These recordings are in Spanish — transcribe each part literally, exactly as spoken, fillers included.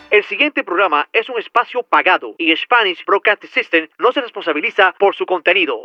El siguiente programa es un espacio pagado y Spanish Broadcast System no se responsabiliza por su contenido.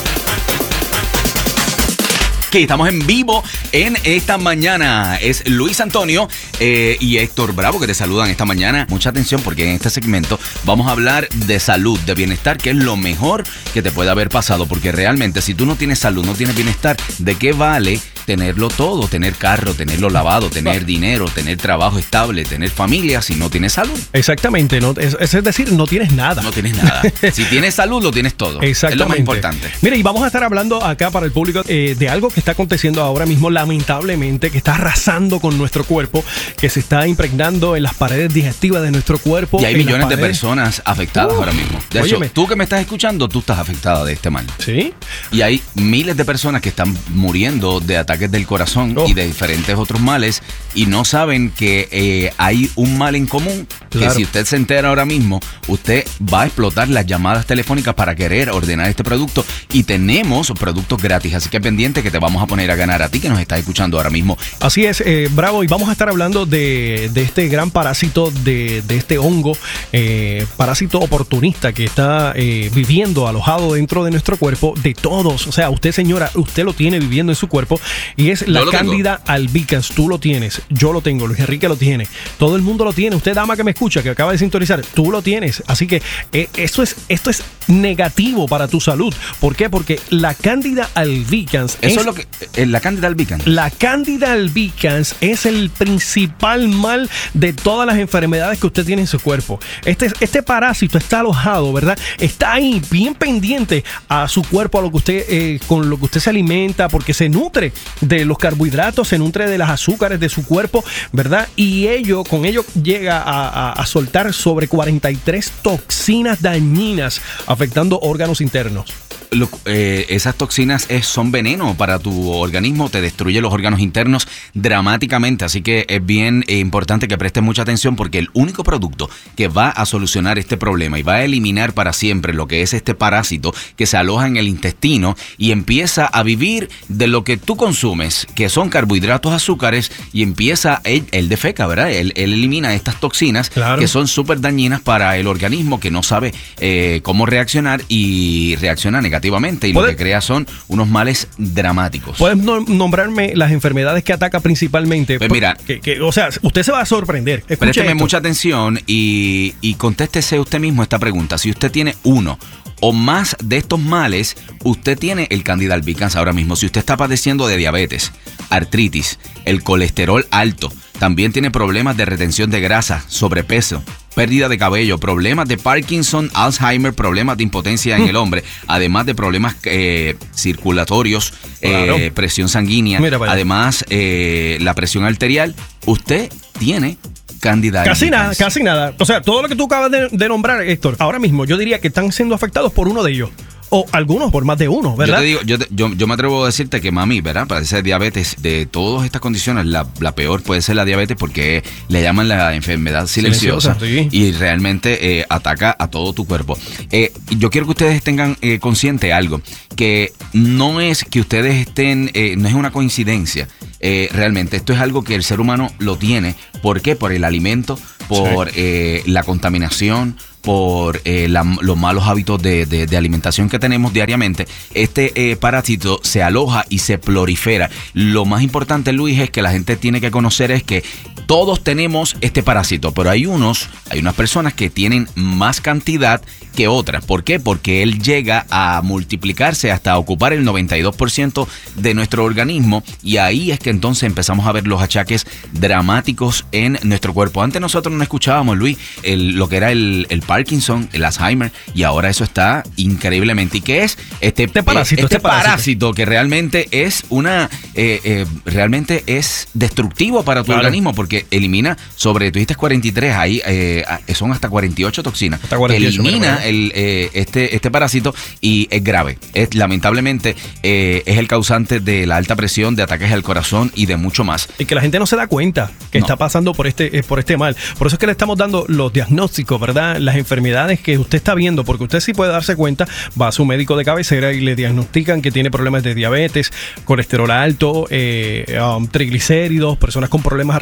Que estamos en vivo en esta mañana. Es Luis Antonio eh, y Héctor Bravo que te saludan esta mañana. Mucha atención porque en este segmento vamos a hablar de salud, de bienestar, que es lo mejor que te puede haber pasado. Porque realmente si tú no tienes salud, no tienes bienestar, ¿de qué vale tenerlo todo? Tener carro, tenerlo lavado, tener dinero, tener trabajo estable, tener familia si no tienes salud. Exactamente, no, es, es decir, no tienes nada. No tienes nada. Si tienes salud, lo tienes todo. Exactamente. Es lo más importante. Mira, y vamos a estar hablando acá para el público eh, de algo que está aconteciendo ahora mismo, lamentablemente, que está arrasando con nuestro cuerpo, que se está impregnando en las paredes digestivas de nuestro cuerpo. Y hay millones de paredes. personas afectadas uh, ahora mismo. De hecho, óyeme. Tú que me estás escuchando, tú estás afectada de este mal. Sí. Y hay miles de personas que están muriendo de ataques del corazón oh. y de diferentes otros males y no saben que eh, hay un mal en común. Claro. Que si usted se entera ahora mismo, usted va a explotar las llamadas telefónicas para querer ordenar este producto y tenemos productos gratis. Así que pendiente que te vamos a poner a ganar a ti que nos estás escuchando ahora mismo. Así es, eh, Bravo, y vamos a estar hablando de, de este gran parásito, de, de este hongo, eh, parásito oportunista que está eh, viviendo alojado dentro de nuestro cuerpo, de todos. O sea, usted, señora, usted lo tiene viviendo en su cuerpo y es la Cándida albicans. Tú lo tienes, yo lo tengo, Luis Enrique lo tiene, todo el mundo lo tiene. Usted, dama que me escucha, que acaba de sintonizar, tú lo tienes. Así que eh, esto es, esto es negativo para tu salud. ¿Por qué? Porque la Cándida albicans Eso es, es lo que... Eh, la Cándida albicans. La Cándida albicans es el principal mal de todas las enfermedades que usted tiene en su cuerpo. Este, este parásito está alojado, ¿verdad? Está ahí, bien pendiente a su cuerpo, a lo que usted, eh, con lo que usted se alimenta, porque se nutre de los carbohidratos, se nutre de las azúcares de su cuerpo, ¿verdad? Y ello, con ello llega a, a, a soltar sobre cuarenta y tres toxinas dañinas, afectando órganos internos. Lo, eh, esas toxinas es, son veneno para tu organismo, te destruye los órganos internos dramáticamente, así que es bien eh, importante que prestes mucha atención porque el único producto que va a solucionar este problema y va a eliminar para siempre lo que es este parásito que se aloja en el intestino y empieza a vivir de lo que tú consumes, que son carbohidratos, azúcares, y empieza, él, él defeca, ¿verdad? Él, él elimina estas toxinas claro. que son súper dañinas para el organismo que no sabe eh, cómo reaccionar y reacciona negativamente. Y lo que crea son unos males dramáticos. ¿Puedes nombrarme las enfermedades que ataca principalmente? Pues mira, que, que, o sea, usted se va a sorprender. Présteme mucha atención y, y contéstese usted mismo esta pregunta. Si usted tiene uno o más de estos males, usted tiene el Cándida albicans ahora mismo. Si usted está padeciendo de diabetes, artritis, el colesterol alto, también tiene problemas de retención de grasa, sobrepeso, pérdida de cabello, problemas de Parkinson, Alzheimer, problemas de impotencia en el hombre, además de problemas eh, circulatorios, claro. eh, presión sanguínea, además eh, la presión arterial, usted tiene Cándida albicans. Casi nada, casi nada. O sea, todo lo que tú acabas de, de nombrar, Héctor, ahora mismo yo diría que están siendo afectados por uno de ellos. O algunos por más de uno, ¿verdad? Yo te digo, yo, te, yo, yo me atrevo a decirte que mami, ¿verdad? Para esa diabetes, de todas estas condiciones, la, la peor puede ser la diabetes porque le llaman la enfermedad silenciosa, silenciosa sí. y realmente eh, ataca a todo tu cuerpo. Eh, yo quiero que ustedes tengan eh, consciente algo, que no es que ustedes estén, eh, no es una coincidencia. Eh, realmente esto es algo que el ser humano lo tiene. ¿Por qué? Por el alimento, por sí. eh, la contaminación, por eh, la, los malos hábitos de, de, de alimentación que tenemos diariamente. Este eh, parásito se aloja y se prolifera. Lo más importante, Luis, es que la gente tiene que conocer es que todos tenemos este parásito, pero hay unos, hay unas personas que tienen más cantidad que otras. ¿Por qué? Porque él llega a multiplicarse hasta ocupar el noventa y dos por ciento de nuestro organismo y ahí es que entonces empezamos a ver los achaques dramáticos en nuestro cuerpo. Antes nosotros no escuchábamos, Luis, el, lo que era el, el Parkinson, el Alzheimer, y ahora eso está increíblemente. ¿Y qué es? Este, este parásito, este este parásito. parásito que realmente es una, eh, eh, realmente es destructivo para tu claro. organismo porque elimina sobre, tú dijiste cuarenta y tres, ahí eh, son hasta cuarenta y ocho toxinas. Hasta cuarenta y ocho, elimina el, eh, este, este parásito y es grave. Es, lamentablemente eh, es el causante de la alta presión, de ataques al corazón y de mucho más. Y que la gente no se da cuenta que no. está pasando por este, por este mal. Por eso es que le estamos dando los diagnósticos, ¿verdad? Las enfermedades que usted está viendo, porque usted sí puede darse cuenta, va a su médico de cabecera y le diagnostican que tiene problemas de diabetes, colesterol alto, eh, um, triglicéridos, personas con problemas articulares,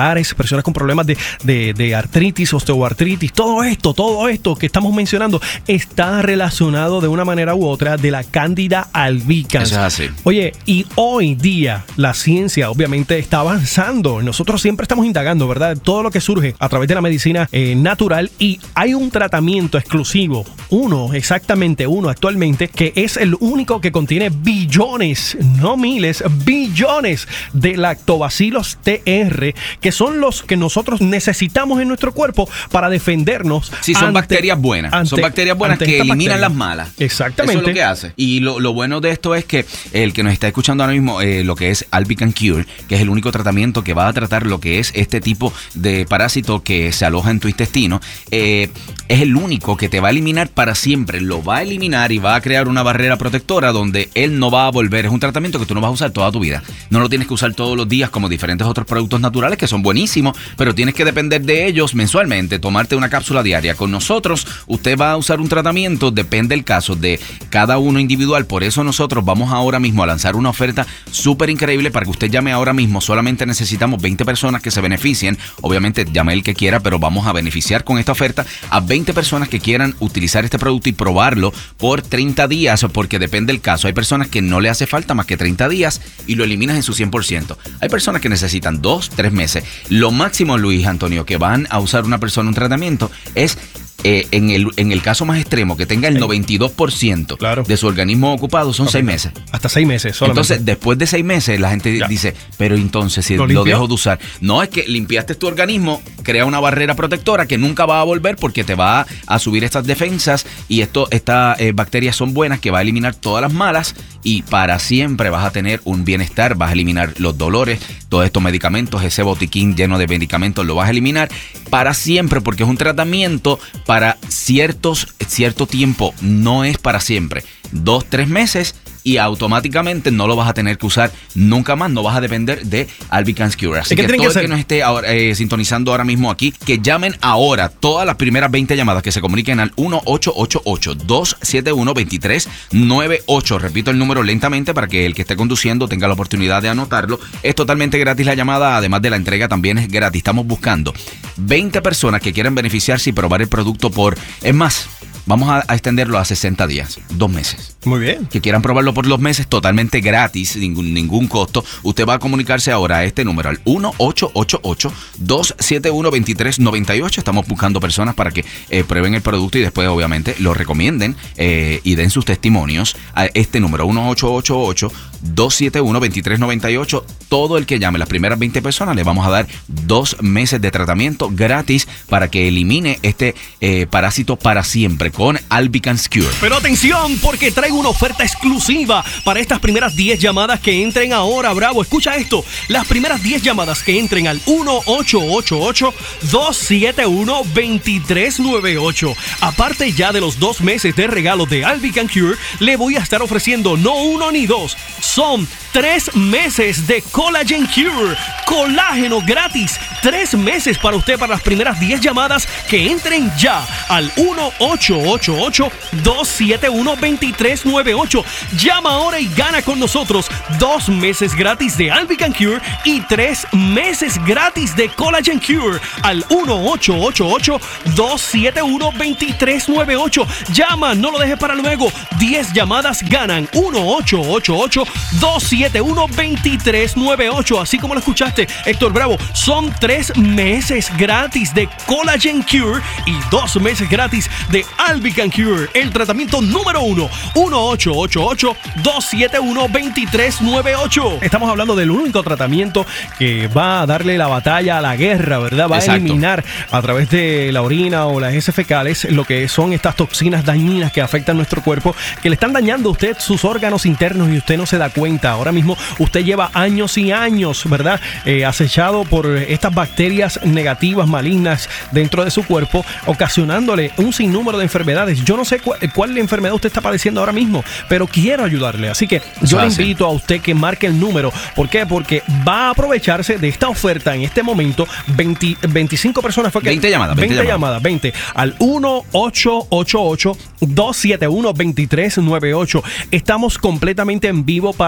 musculares, personas con problemas de, de, de artritis, osteoartritis, todo esto, todo esto que estamos mencionando está relacionado de una manera u otra de la Candida albicans. Eso es así. Oye, y hoy día la ciencia obviamente está avanzando. Nosotros siempre estamos indagando, ¿verdad? Todo lo que surge a través de la medicina eh, natural, y hay un tratamiento exclusivo, uno, exactamente uno actualmente, que es el único que contiene billones, no miles, billones de lactobacilos T R, que son los que nosotros necesitamos en nuestro cuerpo para defendernos. Sí, son ante, bacterias buenas. Ante, son bacterias buenas que eliminan bacteria. Las malas. Exactamente. Eso es lo que hace. Y lo, lo bueno de esto es que el que nos está escuchando ahora mismo, eh, lo que es Albican Cure, que es el único tratamiento que va a tratar lo que es este tipo de parásito que se aloja en tu intestino, eh, es el único que te va a eliminar para siempre. Lo va a eliminar y va a crear una barrera protectora donde él no va a volver. Es un tratamiento que tú no vas a usar toda tu vida. No lo tienes que usar todos los días como diferentes otros productos naturales que son buenísimos, pero tienes que depender de ellos mensualmente, tomarte una cápsula diaria. Con nosotros, usted va a usar un tratamiento, depende del caso de cada uno individual. Por eso nosotros vamos ahora mismo a lanzar una oferta súper increíble para que usted llame ahora mismo. Solamente necesitamos veinte personas que se beneficien. Obviamente llame el que quiera, pero vamos a beneficiar con esta oferta a veinte personas que quieran utilizar este producto y probarlo por treinta días, porque depende del caso. Hay personas que no le hace falta más que treinta días y lo eliminas en su cien por ciento. Hay personas que necesitan dos, tres meses. Lo máximo, Luis Antonio, que van a usar una persona un tratamiento es Eh, en, el, en el caso más extremo, que tenga el noventa y dos por ciento claro. de su organismo ocupado, son okay. seis meses. Hasta seis meses solamente. Entonces, después de seis meses, la gente ya. dice, pero entonces, si ¿Lo, lo dejo de usar? No, es que limpiaste tu organismo, crea una barrera protectora que nunca va a volver porque te va a, a subir estas defensas, y esto, estas eh, bacterias son buenas, que va a eliminar todas las malas, y para siempre vas a tener un bienestar, vas a eliminar los dolores, todos estos medicamentos, ese botiquín lleno de medicamentos lo vas a eliminar para siempre, porque es un tratamiento para ciertos, cierto tiempo, no es para siempre. Dos, tres meses y automáticamente no lo vas a tener que usar nunca más, no vas a depender de Albicans Cure. Así que todo que el que nos esté ahora, eh, sintonizando ahora mismo aquí, que llamen ahora todas las primeras veinte llamadas, que se comuniquen al uno ocho ocho ocho, dos siete uno, dos tres nueve ocho. Repito el número lentamente para que el que esté conduciendo tenga la oportunidad de anotarlo. Es totalmente gratis la llamada, además de la entrega también es gratis. Estamos buscando veinte personas que quieran beneficiarse y probar el producto por, es más, vamos a, a extenderlo a sesenta días, dos meses. Muy bien. Que quieran probarlo por los meses, totalmente gratis, ningún, ningún costo. Usted va a comunicarse ahora a este número, al uno ocho ocho ocho, dos siete uno, dos tres nueve ocho. Estamos buscando personas para que eh, prueben el producto y después, obviamente, lo recomienden eh, y den sus testimonios a este número, uno ocho ocho ocho, dos siete uno, dos tres nueve ocho. Todo el que llame, las primeras veinte personas, le vamos a dar dos meses de tratamiento gratis para que elimine este eh, parásito para siempre con Albicans Cure. Pero atención, porque traigo una oferta exclusiva para estas primeras diez llamadas que entren ahora, Bravo. Escucha esto, las primeras diez llamadas que entren al uno ocho ocho ocho, dos siete uno, dos tres nueve ocho. Aparte ya de los dos meses de regalo de Albicans Cure, le voy a estar ofreciendo no uno ni dos, son tres meses de Collagen Cure, colágeno gratis, tres meses para usted, para las primeras diez llamadas que entren ya al uno ocho ocho ocho, dos siete uno, dos tres nueve ocho. Llama ahora y gana con nosotros dos meses gratis de Albicans Cure y tres meses gratis de Collagen Cure al uno ocho ocho ocho, dos siete uno, dos tres nueve ocho. Llama, no lo dejes para luego. diez llamadas ganan. uno ocho ocho ocho, dos siete uno, dos tres nueve ocho. Así como lo escuchaste, Héctor Bravo, son tres meses gratis de Collagen Cure y dos meses gratis de Albicans Cure, el tratamiento número uno. uno ocho ocho ocho, dos siete uno, dos tres nueve ocho. Estamos hablando del único tratamiento que va a darle la batalla a la guerra, ¿verdad? Va Exacto. a eliminar a través de la orina o las heces fecales lo que son estas toxinas dañinas que afectan nuestro cuerpo, que le están dañando a usted sus órganos internos y usted no se da cuenta. Ahora mismo usted lleva años y años, ¿verdad? Eh, acechado por estas bacterias negativas, malignas dentro de su cuerpo, ocasionándole un sinnúmero de enfermedades. Yo no sé cu- cuál enfermedad usted está padeciendo ahora mismo, pero quiero ayudarle. Así que yo le invito a usted que marque el número. ¿Por qué? Porque va a aprovecharse de esta oferta en este momento. veinte, veinticinco personas fue que... veinte llamadas. veinte, veinte llamadas. veinte al uno ocho ocho ocho, dos siete uno, dos tres nueve ocho. Estamos completamente en vivo para usted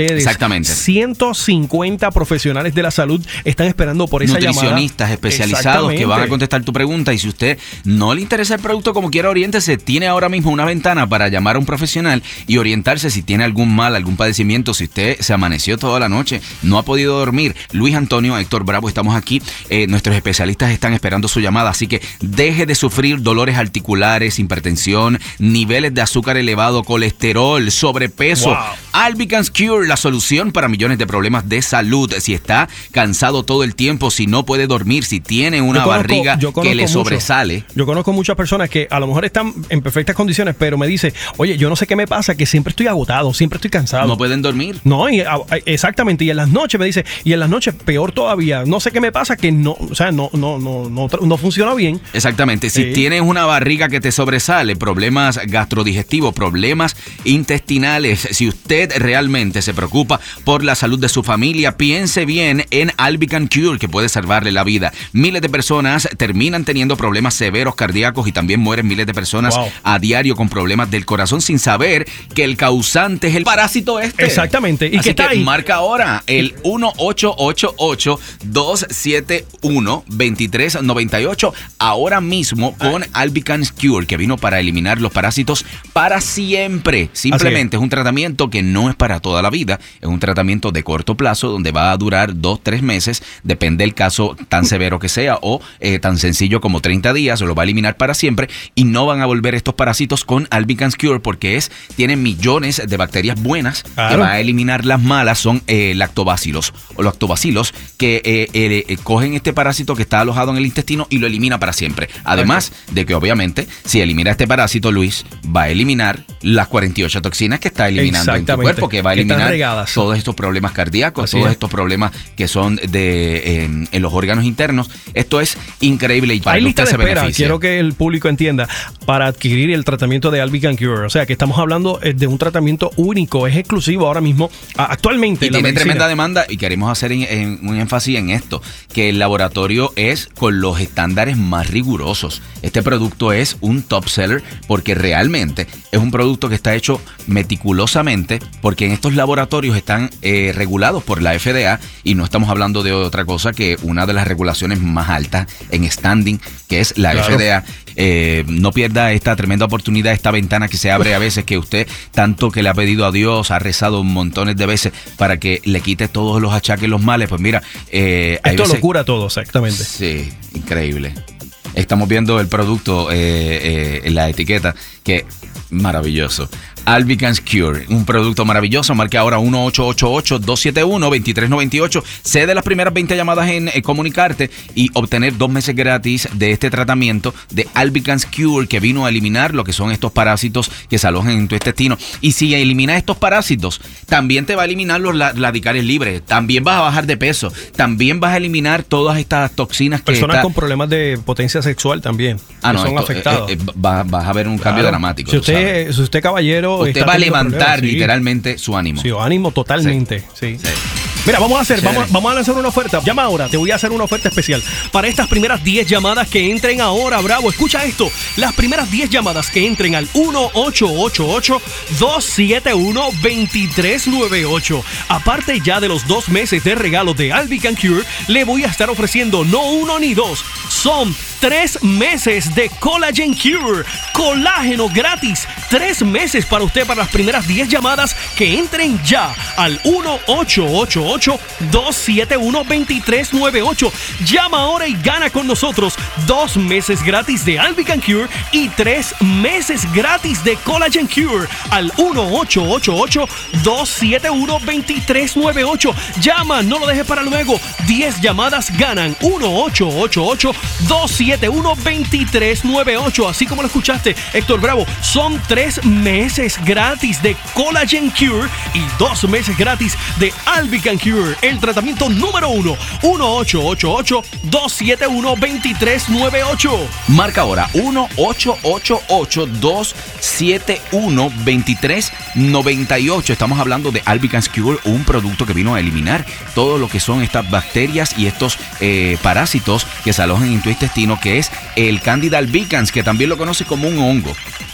ustedes. Exactamente. ciento cincuenta profesionales de la salud están esperando por esa llamada. Nutricionistas especializados que van a contestar tu pregunta. Y si usted no le interesa el producto como quiera, oriéntese. Tiene ahora mismo una ventana para llamar a un profesional y orientarse si tiene algún mal, algún padecimiento, si usted se amaneció toda la noche, no ha podido dormir. Luis Antonio, Héctor Bravo, estamos aquí. Eh, nuestros especialistas están esperando su llamada, así que deje de sufrir dolores articulares, hipertensión, niveles de azúcar elevado, colesterol, sobrepeso. Wow. Albicans Cure, la solución para millones de problemas de salud. Si está cansado todo el tiempo, si no puede dormir, si tiene una conozco, barriga que le mucho, sobresale. Yo conozco muchas personas que a lo mejor están en perfectas condiciones, pero me dice, oye, yo no sé qué me pasa, que siempre estoy agotado, siempre estoy cansado. No pueden dormir. No, y, a, exactamente, y en las noches me dice, y en las noches peor todavía, no sé qué me pasa, que no, o sea, no, no, no, no, no funciona bien. Exactamente, si sí. tienes una barriga que te sobresale, problemas gastrodigestivos, problemas intestinales, si usted realmente se preocupa por la salud de su familia, piense bien en Albican Cure, que puede salvarle la vida. Miles de personas terminan teniendo problemas severos cardíacos y también mueren miles de personas wow. a diario con problemas del corazón sin saber que el causante es el parásito este. Exactamente. Y Así que está que ahí. Marca ahora el uno ocho ocho ocho, dos siete uno, dos tres nueve ocho ahora mismo con Albican Cure, que vino para eliminar los parásitos para siempre. Simplemente es. es un tratamiento que no es para toda la vida, es un tratamiento de corto plazo donde va a durar dos, tres meses, depende del caso tan severo que sea o eh, tan sencillo como treinta días, o lo va a eliminar para siempre y no van a volver estos parásitos con Albican Cure porque es, tiene millones de bacterias buenas claro. que va a eliminar las malas, son eh, lactobacilos o lactobacilos que eh, eh, eh, cogen este parásito que está alojado en el intestino y lo elimina para siempre. Además okay. de que obviamente si elimina este parásito, Luis, va a eliminar las cuarenta y ocho toxinas que está eliminando en tu cuerpo, que va a eliminar todos estos problemas cardíacos, Así todos es. estos problemas que son de eh, en los órganos internos. Esto es increíble y para Hay que lista usted de se espera, beneficie. Quiero que el público entienda, para adquirir el tratamiento de Albican Cure, o sea que estamos hablando de un tratamiento único, es exclusivo ahora mismo, actualmente. Y tiene medicina. Tremenda demanda y queremos hacer en, en, un énfasis en esto, que el laboratorio es con los estándares más rigurosos. Este producto es un top seller porque realmente es un producto que está hecho meticulosamente porque en estos laboratorios están eh, regulados por la F D A y no estamos hablando de otra cosa que una de las regulaciones más altas en standing, que es la claro. F D A. Eh, no pierda esta tremenda oportunidad, esta ventana que se abre a veces, que usted tanto que le ha pedido a Dios, ha rezado montones de veces para que le quite todos los achaques, los males. Pues mira, eh, esto veces, lo cura todo, exactamente. Sí, increíble. Estamos viendo el producto eh, eh, en la etiqueta, que maravilloso. Albican Cure, un producto maravilloso. Marque ahora uno ocho ocho ocho, dos siete uno, dos tres nueve ocho. Sé de las primeras veinte llamadas en eh, comunicarte y obtener dos meses gratis de este tratamiento de Albican Cure, que vino a eliminar lo que son estos parásitos que se alojan en tu intestino. Y si eliminas estos parásitos, también te va a eliminar los radicales libres, también vas a bajar de peso, también vas a eliminar todas estas toxinas que personas está... con problemas de potencia sexual también ah, no, son esto, afectados. Eh, eh, va, vas a ver un cambio claro. dramático. Si usted, si usted caballero, usted va a levantar problemas, literalmente sí. su ánimo. Sí, ánimo totalmente. Sí. sí. sí. Mira, vamos a hacer, vamos, vamos a lanzar una oferta. Llama ahora, te voy a hacer una oferta especial para estas primeras diez llamadas que entren ahora, Bravo. Escucha esto, las primeras diez llamadas que entren al uno ocho ocho ocho, dos siete uno, dos tres nueve ocho. Aparte ya de los dos meses de regalo de Albican Cure, le voy a estar ofreciendo no uno ni dos, son tres meses de Collagen Cure, colágeno gratis, tres meses para usted para las primeras diez llamadas que entren ya al uno ocho ocho ocho, dos siete uno, dos tres nueve ocho. Llama ahora y gana con nosotros dos meses gratis de Albican Cure y tres meses gratis de Collagen Cure al uno ocho ocho ocho, dos siete uno, dos tres nueve ocho. Llama, no lo dejes para luego. diez llamadas ganan uno ocho ocho ocho, dos siete uno, dos tres nueve ocho. Así como lo escuchaste, Héctor Bravo, son tres meses gratis de Collagen Cure y dos meses gratis de Albican Cure, el tratamiento número uno. uno ocho ocho ocho, dos siete uno, dos tres nueve ocho. Marca ahora uno ocho ocho ocho, dos siete uno, dos tres nueve ocho. Estamos hablando de Albican Cure, un producto que vino a eliminar todo lo que son estas bacterias y estos eh, parásitos que se alojan en tu intestino, que es el Candida albicans, que también lo conoce como un hongo.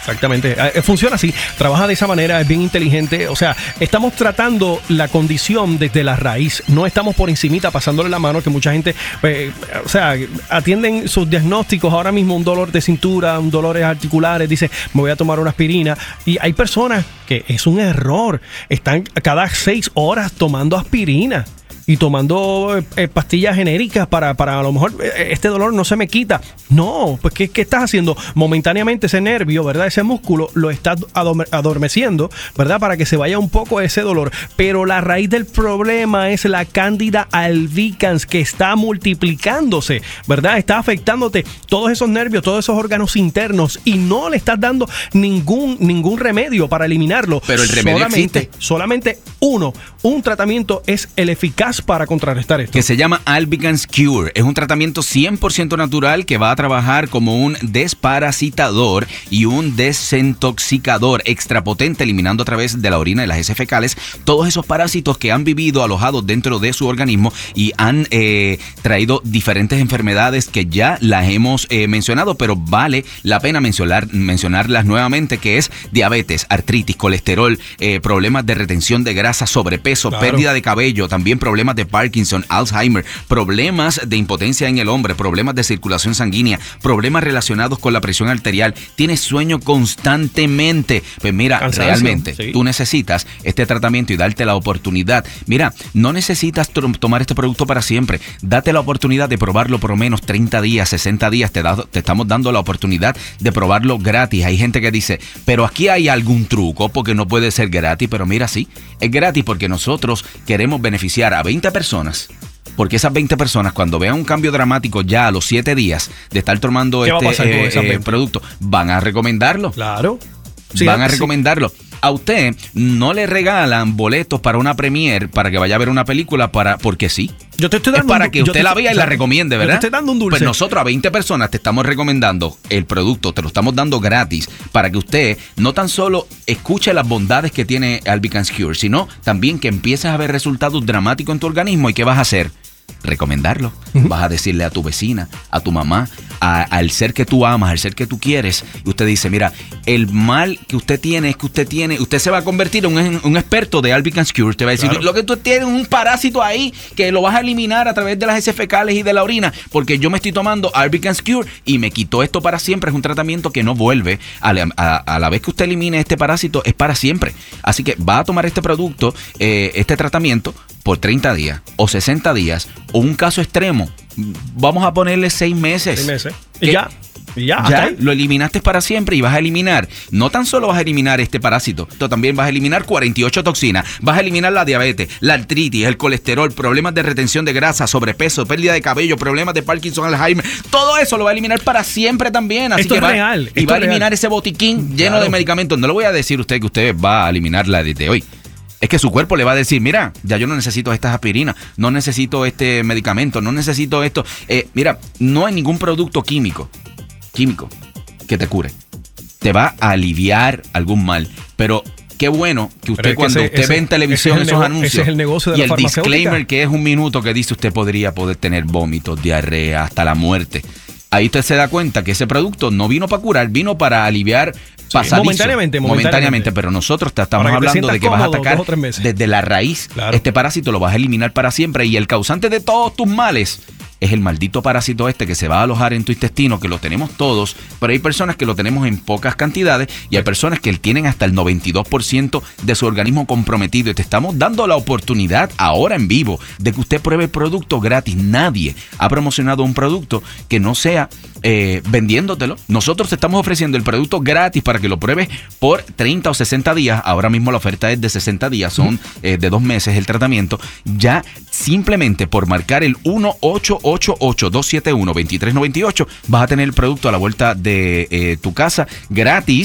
Exactamente. Eh, funciona así, trabaja de esa manera, es bien inteligente. O sea, estamos tratando la condición desde la raíz. No estamos por encimita pasándole la mano, que mucha gente, eh, o sea, atienden sus diagnósticos. Ahora mismo un dolor de cintura, un dolores articulares, dice, me voy a tomar una aspirina. Y hay personas que es un error. Están cada seis horas tomando aspirina y tomando eh, pastillas genéricas para, para a lo mejor eh, este dolor no se me quita. No, pues ¿qué, ¿qué estás haciendo? Momentáneamente ese nervio, ¿verdad? Ese músculo lo estás adormeciendo, ¿verdad? Para que se vaya un poco ese dolor. Pero la raíz del problema es la Candida albicans, que está multiplicándose, ¿verdad? Está afectándote todos esos nervios, todos esos órganos internos, y no le estás dando ningún, ningún remedio para eliminarlo. Pero el remedio solamente, existe. Solamente uno, un tratamiento es el eficaz para contrarrestar esto. Que se llama Albicans Cure. Es un tratamiento cien por ciento natural que va a trabajar como un desparasitador y un desintoxicador extra potente, eliminando a través de la orina y las heces fecales todos esos parásitos que han vivido alojados dentro de su organismo y han eh, traído diferentes enfermedades que ya las hemos eh, mencionado, pero vale la pena mencionar, mencionarlas nuevamente, que es diabetes, artritis, colesterol, eh, problemas de retención de grasa, sobrepeso, claro, pérdida de cabello, también problemas de Parkinson, Alzheimer, problemas de impotencia en el hombre, problemas de circulación sanguínea, problemas relacionados con la presión arterial, tienes sueño constantemente. Pues mira, cansancio, realmente sí, tú necesitas este tratamiento y darte la oportunidad. Mira, no necesitas tomar este producto para siempre. Date la oportunidad de probarlo por lo menos treinta días, sesenta días. Te, da, te estamos dando la oportunidad de probarlo gratis. Hay gente que dice, pero aquí hay algún truco porque no puede ser gratis. Pero mira, sí, es gratis porque nosotros queremos beneficiar a veinte personas, porque esas veinte personas, cuando vean un cambio dramático ya a los siete días de estar tomando este eh, eh, producto, van a recomendarlo. Claro. Sí, van a recomendarlo. Sí. A usted no le regalan boletos para una premiere para que vaya a ver una película para porque sí. Yo te estoy dando es para un, que usted la vea y la recomiende, ¿verdad? Yo te estoy dando un dulce. Pues nosotros a veinte personas te estamos recomendando el producto, te lo estamos dando gratis para que usted no tan solo escuche las bondades que tiene Albicans Cure, sino también que empieces a ver resultados dramáticos en tu organismo. ¿Y qué vas a hacer? Recomendarlo. Uh-huh. Vas a decirle a tu vecina, a tu mamá, a, al ser que tú amas, al ser que tú quieres, y usted dice, mira, el mal que usted tiene es que usted tiene, usted se va a convertir en un, un experto de Albicans Cure. Te va a decir, claro, lo que tú tienes es un parásito ahí que lo vas a eliminar a través de las heces fecales y de la orina, porque yo me estoy tomando Albicans Cure y me quitó esto para siempre. Es un tratamiento que no vuelve, a la, a, a la vez que usted elimine este parásito, es para siempre. Así que va a tomar este producto, eh, este tratamiento, por treinta días o sesenta días, o un caso extremo, vamos a ponerle seis meses. Seis meses. Y ya. Y ya, ya lo eliminaste para siempre y vas a eliminar, no tan solo vas a eliminar este parásito, también vas a eliminar cuarenta y ocho toxinas, vas a eliminar la diabetes, la artritis, el colesterol, problemas de retención de grasa, sobrepeso, pérdida de cabello, problemas de Parkinson, Alzheimer, todo eso lo va a eliminar para siempre también. Así esto que es va, real. Y va a eliminar real. Ese botiquín lleno, claro, de medicamentos. No le voy a decir a usted que usted va a eliminarla desde hoy. Es que su cuerpo le va a decir, mira, ya yo no necesito estas aspirinas, no necesito este medicamento, no necesito esto. Eh, mira, no hay ningún producto químico, químico que te cure. Te va a aliviar algún mal, pero qué bueno que usted que cuando ese, usted ese, ve en televisión esos anuncios ese es el negocio de y la el disclaimer que es un minuto que dice usted podría poder tener vómitos, diarrea, hasta la muerte. Ahí usted se da cuenta que ese producto no vino para curar, vino para aliviar pasadizo. Sí, momentáneamente, momentáneamente, momentáneamente, pero nosotros te estamos hablando de que vas a atacar desde la raíz. Claro. Este parásito lo vas a eliminar para siempre y el causante de todos tus males es el maldito parásito este que se va a alojar en tu intestino, que lo tenemos todos, pero hay personas que lo tenemos en pocas cantidades y hay personas que tienen hasta el noventa y dos por ciento de su organismo comprometido, y te estamos dando la oportunidad ahora en vivo de que usted pruebe el producto gratis. Nadie ha promocionado un producto que no sea eh, vendiéndotelo. Nosotros te estamos ofreciendo el producto gratis para que lo pruebes por treinta o sesenta días. Ahora mismo la oferta es de sesenta días, son eh, de dos meses el tratamiento. Ya simplemente por marcar el uno ocho ocho ocho, dos siete uno, dos tres nueve ocho vas a tener el producto a la vuelta de eh, tu casa gratis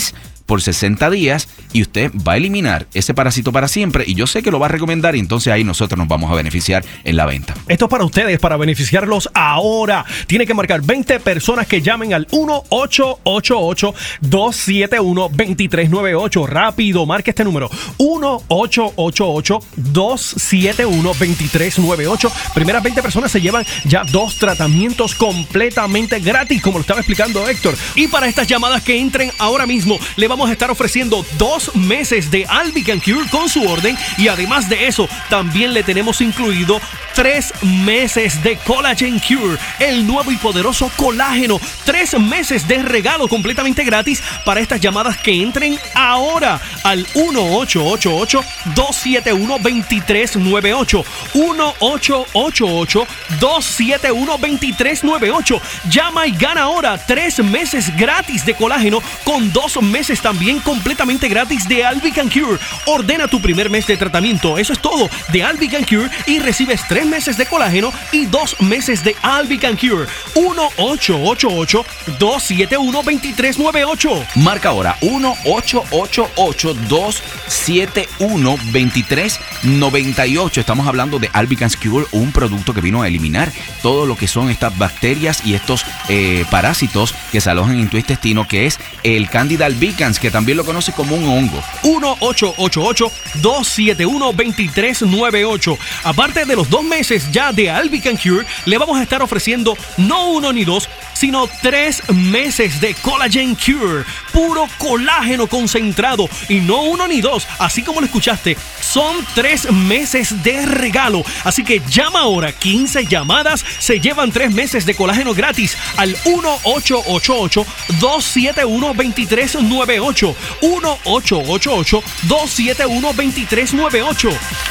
por sesenta días y usted va a eliminar ese parásito para siempre y yo sé que lo va a recomendar y entonces ahí nosotros nos vamos a beneficiar en la venta. Esto es para ustedes, para beneficiarlos ahora. Tiene que marcar veinte personas que llamen al uno ocho ocho ocho, dos siete uno, dos tres nueve ocho. Rápido, marque este número. uno ocho ocho ocho, dos siete uno, dos tres nueve ocho. Primeras veinte personas se llevan ya dos tratamientos completamente gratis, como lo estaba explicando Héctor. Y para estas llamadas que entren ahora mismo, le vamos a estar ofreciendo dos meses de Albican Cure con su orden. Y además de eso, también le tenemos incluido tres meses de Collagen Cure, el nuevo y poderoso colágeno. Tres meses de regalo completamente gratis para estas llamadas que entren ahora al uno ocho ocho ocho, dos siete uno, dos tres nueve ocho. uno ocho ocho ocho, dos siete uno, dos tres nueve ocho. Llama y gana ahora tres meses gratis de colágeno con dos meses también completamente gratis de Albican Cure. Ordena tu primer mes de tratamiento, eso es todo, de Albican Cure y recibes tres meses de colágeno y dos meses de Albican Cure. uno ocho ocho ocho, dos siete uno, dos tres nueve ocho. Marca ahora uno ocho ocho ocho, dos siete uno, dos tres nueve ocho. Estamos hablando de Albican Cure, un producto que vino a eliminar todo lo que son estas bacterias y estos eh, parásitos que se alojan en tu intestino, que es el Candida albicans, que también lo conoce como un hongo. uno ocho ocho ocho, dos siete uno, dos tres nueve ocho. Aparte de los dos meses ya de Albican Cure, le vamos a estar ofreciendo no uno ni dos, sino tres meses de Collagen Cure, puro colágeno concentrado, y no uno ni dos, así como lo escuchaste, son tres meses de regalo. Así que llama ahora, quince llamadas se llevan tres meses de colágeno gratis al uno ocho ocho ocho, dos siete uno, dos tres nueve ocho. uno ocho ocho ocho, dos siete uno, dos tres nueve ocho.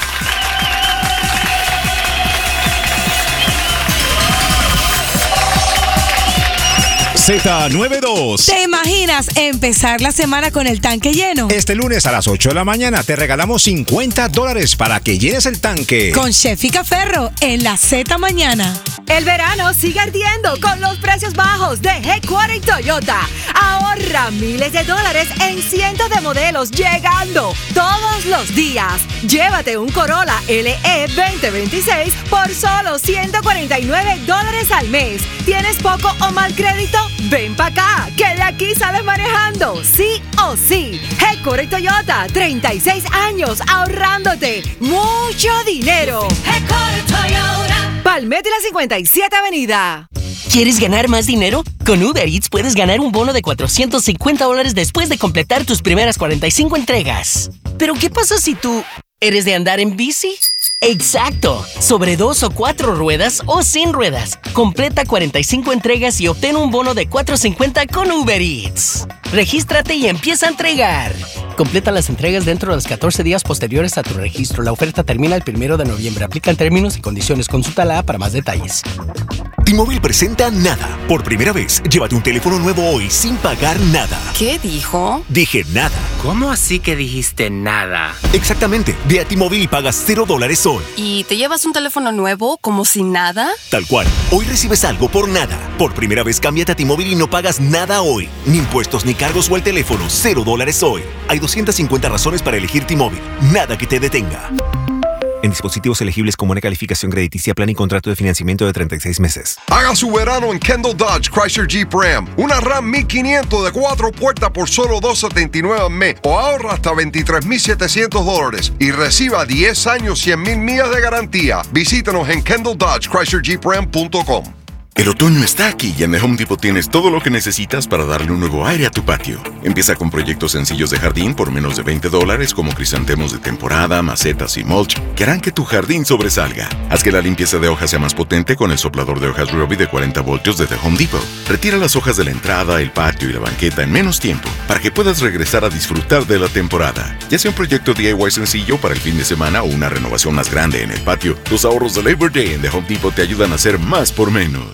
Z noventa y dos. ¿Te imaginas empezar la semana con el tanque lleno? Este lunes a las ocho de la mañana te regalamos cincuenta dólares para que llenes el tanque. Con Shefica Ferro en la Z Mañana. El verano sigue ardiendo con los precios bajos de Headquarter Toyota. Ahorra miles de dólares en cientos de modelos llegando todos los días. Llévate un Corolla L E veinte veintiséis por solo ciento cuarenta y nueve dólares al mes. ¿Tienes poco o mal crédito? Ven pa' acá, que de aquí sales manejando, sí o sí. Headquarter Toyota, treinta y seis años ahorrándote mucho dinero. Headquarter Toyota. Palmetto y la cincuenta y siete Avenida. ¿Quieres ganar más dinero? Con Uber Eats puedes ganar un bono de cuatrocientos cincuenta dólares después de completar tus primeras cuarenta y cinco entregas. Pero ¿qué pasa si tú eres de andar en bici? ¡Exacto! Sobre dos o cuatro ruedas o sin ruedas. Completa cuarenta y cinco entregas y obtén un bono de cuatrocientos cincuenta con Uber Eats. Regístrate y empieza a entregar. Completa las entregas dentro de los catorce días posteriores a tu registro. La oferta termina el primero de noviembre. Aplican términos y condiciones. Consulta la A para más detalles. T-Mobile presenta Nada. Por primera vez, llévate un teléfono nuevo hoy sin pagar nada. ¿Qué dijo? Dije nada. ¿Cómo así que dijiste nada? Exactamente. Ve a T-Mobile y pagas cero dólares hoy. ¿Y te llevas un teléfono nuevo como si nada? Tal cual. Hoy recibes algo por nada. Por primera vez, cámbiate a T-Mobile y no pagas nada hoy. Ni impuestos, ni cargos o el teléfono. Cero dólares hoy. Hay doscientas cincuenta razones para elegir T-Mobile. Nada que te detenga. En dispositivos elegibles con buena calificación crediticia, plan y contrato de financiamiento de treinta y seis meses. Haga su verano en Kendall Dodge Chrysler Jeep Ram. Una Ram mil quinientos de cuatro puertas por solo doscientos setenta y nueve al mes o ahorra hasta veintitrés mil setecientos dólares y reciba diez años, cien mil millas de garantía. Visítanos en kendall dodge chrysler jeep ram punto com. El otoño está aquí y en The Home Depot tienes todo lo que necesitas para darle un nuevo aire a tu patio. Empieza con proyectos sencillos de jardín por menos de veinte dólares como crisantemos de temporada, macetas y mulch que harán que tu jardín sobresalga. Haz que la limpieza de hojas sea más potente con el soplador de hojas Ryobi de cuarenta voltios de The Home Depot. Retira las hojas de la entrada, el patio y la banqueta en menos tiempo para que puedas regresar a disfrutar de la temporada. Ya sea un proyecto D I Y sencillo para el fin de semana o una renovación más grande en el patio, los ahorros de Labor Day en The Home Depot te ayudan a hacer más por menos.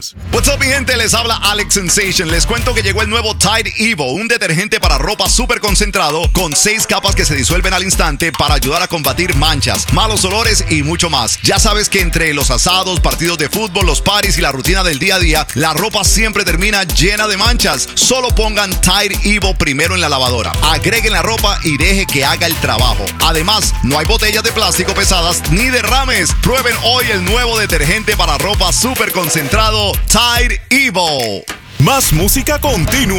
beneficios. What's up, mi gente? Les habla Alex Sensation. Les cuento que llegó el nuevo Tide Evo, un detergente para ropa súper concentrado con seis capas que se disuelven al instante para ayudar a combatir manchas, malos olores y mucho más. Ya sabes que entre los asados, partidos de fútbol, los parties y la rutina del día a día, la ropa siempre termina llena de manchas. Solo pongan Tide Evo primero en la lavadora. Agreguen la ropa y deje que haga el trabajo. Además, no hay botellas de plástico pesadas ni derrames. Prueben hoy el nuevo detergente para ropa súper concentrado Tide Evo. Más música continua.